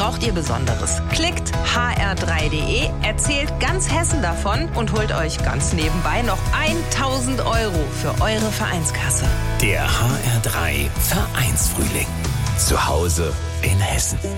braucht ihr Besonderes? Klickt hr3.de, erzählt ganz Hessen davon und holt euch ganz nebenbei noch 1.000 € für eure Vereinskasse. Der HR3 Vereinsfrühling. Zu Hause in Hessen.